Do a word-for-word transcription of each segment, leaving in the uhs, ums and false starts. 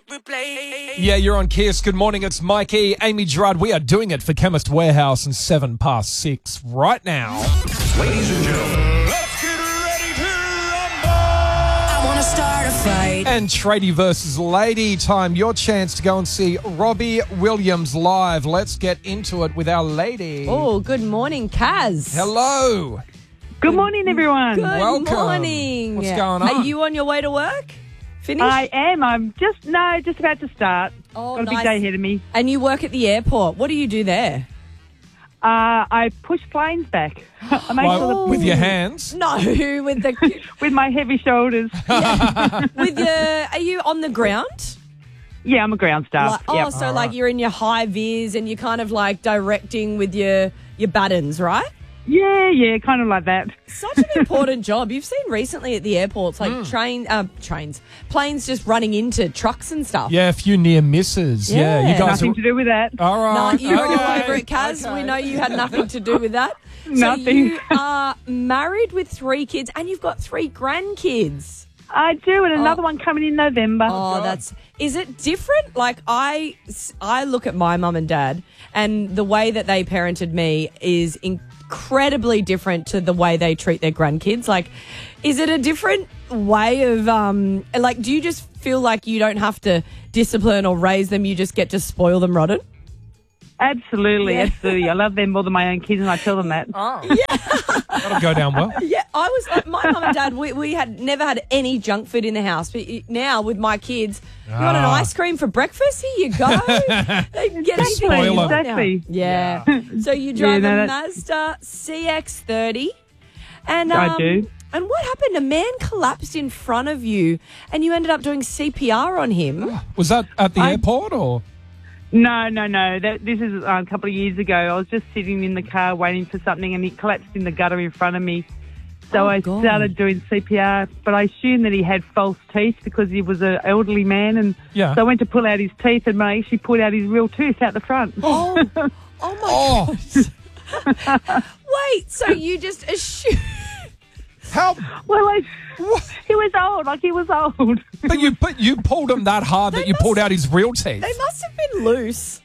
Yeah, you're on Kiss. Good morning. It's Mikey, Amy Gerard. We are doing it for Chemist Warehouse and seven past six right now. Ladies and gentlemen, Let's get ready to rumble. I want to start a fight. And Tradie versus Lady time. Your chance to go and see Robbie Williams live. Let's get into it with our lady. Oh, good morning, Kaz. Hello. Good morning, everyone. Good Welcome. morning. What's going on? Are you on your way to work? Finished? I am. I'm just, no, just about to start. Oh, Got a nice. big day ahead of me. And you work at the airport. What do you do there? Uh, I push planes back. I make Like, sure with your hands? No, with the with my heavy shoulders. with your. Are you on the ground? Yeah, I'm a ground staff. Like, oh, Yep. so like you're in your high vis and you're kind of like directing with your your buttons, right? Yeah, yeah, kind of like that. Such an important job. You've seen recently at the airports, like Hmm. train, uh, trains, planes just running into trucks and stuff. Yeah, a few near misses. Yeah, Yeah. you guys Nothing are... to do with that. All No, right. you're all okay. over it, Kaz. Okay. We know you had nothing to do with that. So Nothing. you are married with three kids and you've got three grandkids. I do, and another one coming in November. Oh, that's... Is it different? Like, I, I look at my mum and dad and the way that they parented me is incredibly different to the way they treat their grandkids. Like, is it a different way of... um? Like, do you just feel like you don't have to discipline or raise them, you just get to spoil them rotten? Absolutely, Yeah. absolutely. I love them more than my own kids, and I tell them that. Oh. That'll go down well. Yeah, I was like, my mum and dad, we, we had never had any junk food in the house. But now with my kids, you want an Ah. ice cream for breakfast? Here you go. They can get anything spoil they 'em. want now. Exactly. Yeah. So you drive no, a that's- Mazda C X thirty. And, I um, do. And what happened? A man collapsed in front of you and you ended up doing C P R on him. Was that at the I- airport or? No, no, no. That, this is uh, a couple of years ago. I was just sitting in the car waiting for something, and he collapsed in the gutter in front of me. So Oh, I God. started doing C P R, but I assumed that he had false teeth because he was an elderly man. And Yeah. so I went to pull out his teeth, and I actually pulled out his real tooth out the front. Oh, oh my Oh, God. Wait, so you just assumed... how? Well, I, he was old, like he was old. But you, but you pulled him that hard that you pulled out his real teeth. They must have been loose.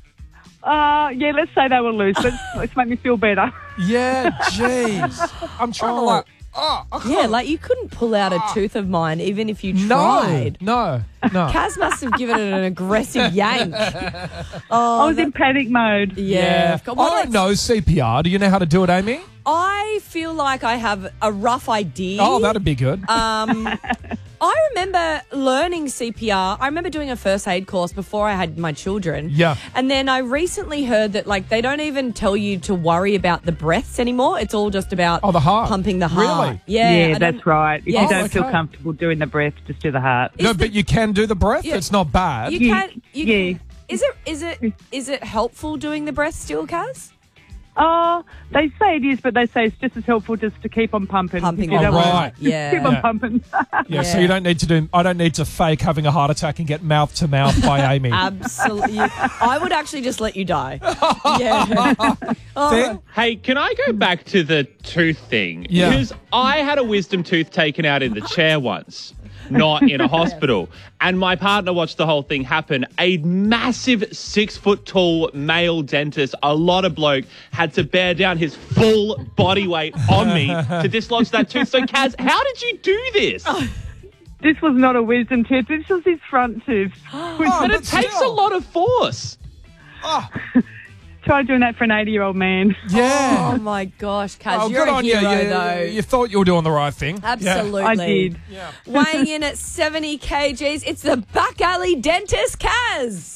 Uh, yeah, let's say they were loose. Let's, let's make me feel better. Yeah, jeez. I'm trying to like. Oh, I Yeah, can't- like you couldn't pull out a tooth of mine even if you no, tried. no, no. Kaz must have given it an aggressive yank. I Oh, was in panic mode. yeah. I Well, don't that's- know C P R. Do you know how to do it, Amy? I feel like I have a rough idea. Oh, that'd be good. Um, I remember learning C P R. I remember doing a first aid course before I had my children. Yeah. And then I recently heard that like they don't even tell you to worry about the breaths anymore. It's all just about Oh, the heart. pumping the heart. Really? Yeah. Yeah, I don't- that's right. If Yes. you don't feel okay. comfortable doing the breath, just do the heart. no, is the- but you can do the breath. Yeah. It's not bad. You Yeah, can. You, yeah. Is it? Is it? Is it helpful doing the breath still, Kaz? Oh, they say it is, but they say it's just as helpful just to keep on pumping. Pumping If you on. don't Oh, want- right. Yeah. Keep on Yeah. pumping. yeah, so Yeah. you don't need to do. I don't need to fake having a heart attack and get mouth to mouth by Amy. Absolutely. I would actually just let you die. Yeah. Oh, Fair? Hey, can I go back to the tooth thing? Yeah. Because I had a wisdom tooth taken out in the chair once, not in a hospital. And my partner watched the whole thing happen. A massive six foot tall male dentist, a lot of bloke, had to bear down his full body weight on me to dislodge that tooth. So, Kaz, how did you do this? This was not a wisdom tooth. This was his front tooth. Oh, But it but takes still. a lot of force. Try doing that for an eighty-year-old man. Yeah. oh my gosh, Kaz, Oh, you're good a on hero, you. You, though. you thought you were doing the right thing. Absolutely. I did. Yeah. Weighing in at seventy kilograms, it's the back alley dentist, Kaz.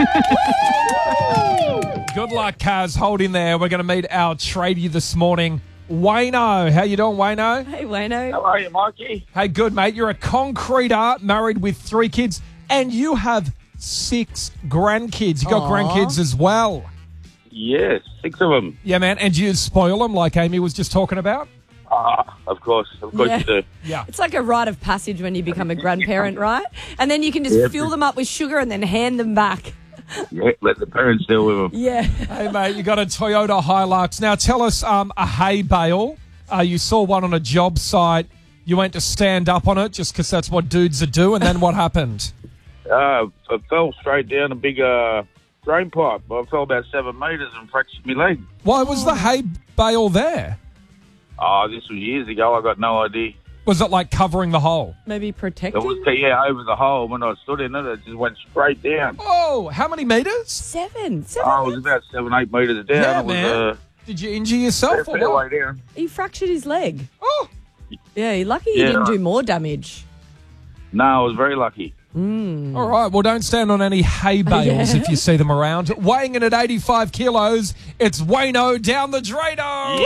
Good luck, Kaz. Hold in there. We're going to meet our tradie this morning, Wayno. How you doing, Wayno? Hey, Wayno. How are you, Marky? Hey, good, mate. You're a concreter, married with three kids, and you have six grandkids. You got Aw. grandkids as well. Yes, six of them. Yeah, man. And you spoil them like Amy was just talking about? Ah, of course, of course Yeah. you do. Yeah. It's like a rite of passage when you become a grandparent, right? And then you can just Yep. fill them up with sugar and then hand them back. Yeah, let the parents deal with them. Yeah. Hey, mate, you got a Toyota Hilux. Now, tell us um, a hay bale. Uh, you saw one on a job site. You went to stand up on it just because that's what dudes are do. And then what happened? Uh, I fell straight down a big uh, drain pipe. I fell about seven metres and fractured my leg. Why was the hay bale there? Oh, this was years ago. I got no idea. Was it like covering the hole? Maybe It protecting? was, yeah, over the hole. When I stood in it, it just went straight down. Oh, how many meters? Seven. Seven. Oh, it was about seven, eight metres down. Yeah, it was man. uh, Did you injure a yourself or fair what? way down. He fractured his leg. Oh, Yeah, you're lucky he Yeah. didn't do more damage. No, I was very lucky. all right. Well, don't stand on any hay bales Yeah. if you see them around. Weighing in at eighty-five kilos, it's Wayno down the drainer.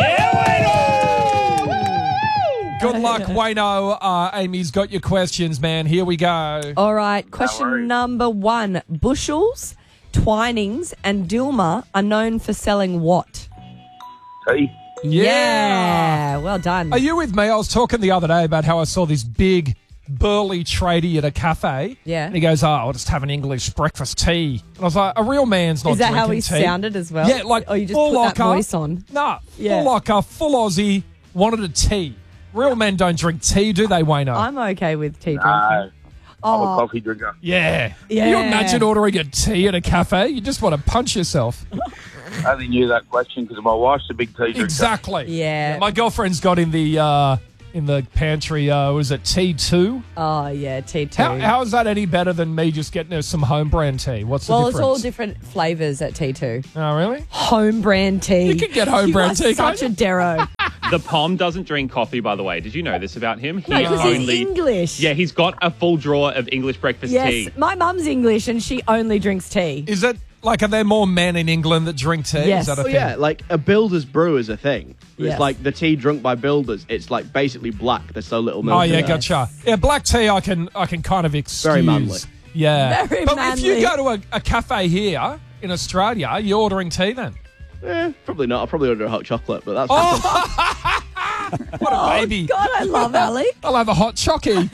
Good luck, Wayno. Uh, Amy's got your questions, man. Here we go. All right, question worries. number one. Bushels, Twinings, and Dilmah are known for selling what? Tea. Yeah. Well done. Are you with me? I was talking the other day about how I saw this big, burly tradie at a cafe. Yeah. And he goes, oh, I'll just have an English breakfast tea. And I was like, a real man's not Is that drinking how he tea. sounded as well? Yeah, like Or you just full put that locker. voice on? Nah, Yeah. full locker, full Aussie, wanted a tea. Real men don't drink tea, do they, Wayno? I'm okay with tea No, drinking. I'm a Oh, coffee drinker. yeah. Yeah. Can you imagine ordering a tea at a cafe? You just want to punch yourself. I only knew that question because my wife's a big tea drinker. Exactly. Yeah. My girlfriend's got in the uh, in the pantry, uh, was it T two? oh yeah, tea too. How, how is that any better than me just getting her some home brand tea? What's the well, difference? it's all different flavours at T two. Oh, really? Home brand tea. You can get home You brand are tea, can't Such a Darrow. The Pom doesn't drink coffee, by the way. Did you know this about him? He No, because he's only English. Yeah, he's got a full drawer of English breakfast Yes, tea. my mum's English and she only drinks tea. Is it like, are there more men in England that drink tea? Yes. Is that a Oh, thing? Yeah, like a builder's brew is a thing. It's Yes. like the tea drunk by builders. It's like basically black. There's so little milk. Oh in yeah, it. gotcha. Yeah, black tea I can I can kind of excuse. Very manly. Yeah. Very but if you manly. go to a, a cafe here in Australia, you're ordering tea then. Eh, probably not. I'll probably order a hot chocolate, but that's Oh, what a baby. God, I love Alec. I'll have a hot chocky.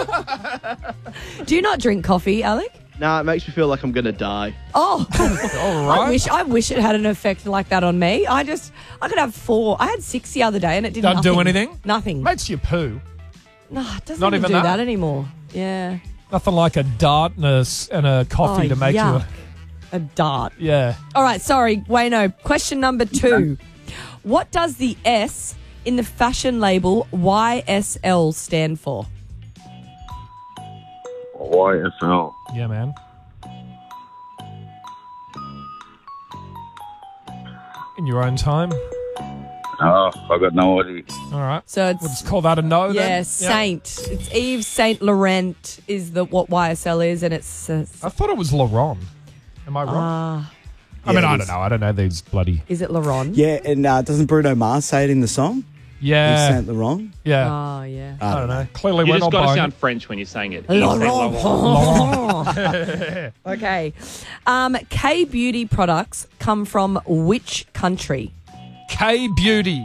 Do you not drink coffee, Alec? Nah, it makes me feel like I'm gonna die. Oh, All I right. wish I wish it had an effect like that on me. I just I could have four. I had six the other day and it did Don't nothing. do anything? Nothing. Makes you poo. No, it doesn't Not even, even do that? that? anymore. Yeah. Nothing like a dart and a, s- and a coffee Oh, to make yuck. you. A dart. Yeah. All right, sorry, Wayno. Question number two. What does the S in the fashion label Y S L stand for? Y S L. Yeah, man. In your own time. Oh, I got no idea. All right. So it's We'll just call that a no then. yeah, Yeah. Saint. It's Yves Saint Laurent is the what Y S L is, and it's uh, I thought it was Laurent. Am I wrong? uh, I mean, Yeah, I it don't is. know. I don't know these bloody. is it Laurent? Yeah, and uh, doesn't Bruno Mars say it in the song? Yeah. Saint Laurent. Yeah. Oh yeah. I don't know. Clearly, You we're just not got to buying sound it. French when you're saying it. Laurent. Okay. Um, K beauty products come from which country? K Beauty.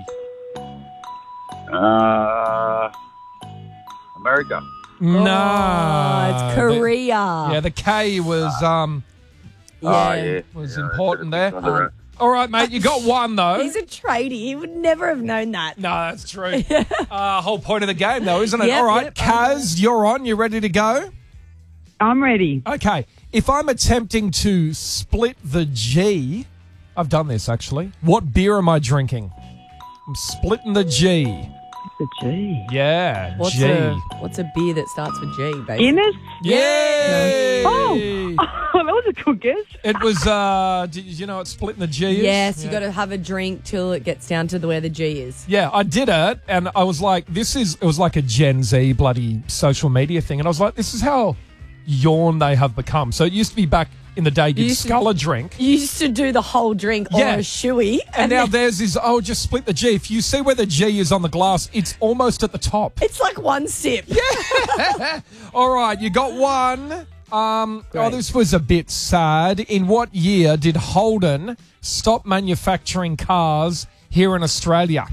Uh, America. No. Oh, it's Korea. Yeah, the K was um Yeah. Oh, yeah. was Yeah, important I there. should've done that. All right, mate, you got one though. He's a tradie. He would never have known that. No, that's true. uh, whole point of the game, though, isn't it? Yep, All right, yep, Kaz, you're on. You ready to go? I'm ready. Okay. If I'm attempting to split the G, I've done this actually. What beer am I drinking? I'm splitting the G. The G. Yeah, What's G. a what's a beer that starts with G, baby? Guinness? Yay! Oh. that was a good guess. It was. Uh, did you know what splitting the G is? Yes, Yeah. you got to have a drink till it gets down to the where the G is. Yeah, I did it, and I was like, "This is." It was like a Gen Z bloody social media thing, and I was like, "This is how yawn they have become." So it used to be back in the day, you'd used to- scull a drink, You used to do the whole drink Yeah. or a shoey. and now then- theirs is, "Oh, just split the G." If you see where the G is on the glass, it's almost at the top. it's like one sip. Yeah. All right, you got one. Um, oh, Great. this was a bit sad. In what year did Holden stop manufacturing cars here in Australia?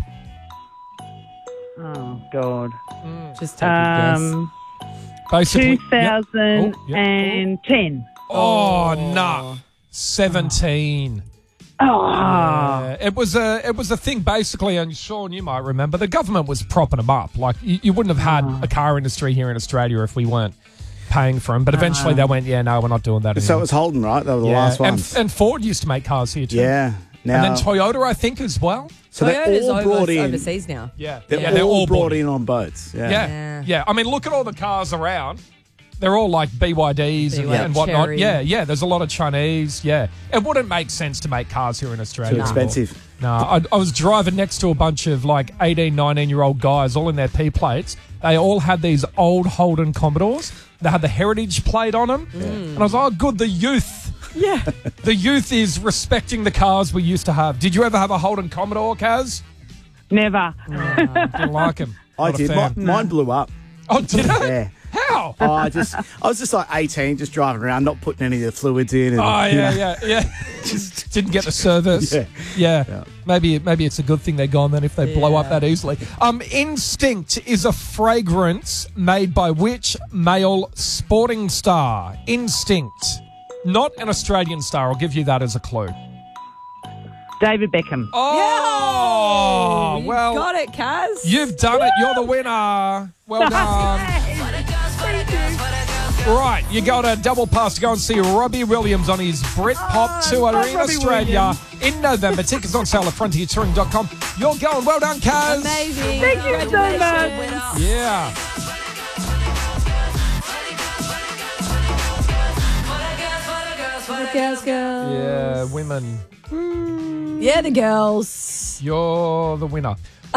Oh, God. Just take a guess. Um, Basically, two thousand ten. Yep. Oh, no, seventeen. Oh. Yeah, it was a it was a thing basically, and Sean, you might remember, the government was propping them up. Like you, you wouldn't have had a car industry here in Australia if we weren't paying for them. But eventually they went, yeah, no, we're not doing that anymore. So it was Holden, right? They were the yeah. last and, ones. and Ford used to make cars here too. Yeah. Now, and then Toyota, I think, as well. so they're Toyota's all over, brought in. overseas now. Yeah, They're yeah, all, they're all brought bought in on boats. Yeah. Yeah. Yeah. yeah, I mean, look at all the cars around. They're all like B Y Ds and, B Y D, and whatnot. Chery. Yeah, yeah. There's a lot of Chinese. Yeah, it wouldn't make sense to make cars here in Australia. Too expensive. No, I, I was driving next to a bunch of like eighteen, nineteen year old guys, all in their P plates. They all had these old Holden Commodores. They had the heritage plate on them, and I was like, oh, good, the youth. Yeah. The youth is respecting the cars we used to have. Did you ever have a Holden Commodore, Kaz? Never. Didn't like them. I did. Mi- mine blew up. Oh, did it? Yeah. How? Oh, I just, I was just like eighteen, just driving around, not putting any of the fluids in. And, Oh you yeah, know. yeah, yeah. Just didn't get the service. Yeah. Yeah. Yeah. Maybe maybe it's a good thing they're gone then if they blow up Yeah. that easily. Um, Instinct is a fragrance made by which male sporting star? Instinct, not an Australian star. I'll give you that as a clue. David Beckham. Oh, You well, got it, Kaz. you've done it. You're the winner. Well done. Right, you got a double pass to go and see Robbie Williams on his Britpop tour love in Robbie Australia in November. Tickets on sale at frontier touring dot com. You're going. Well done, Kaz. Amazing. Thank you so much. Congratulations. Yeah. Girls, girls. Yeah, women. Yeah, the girls. You're the winner.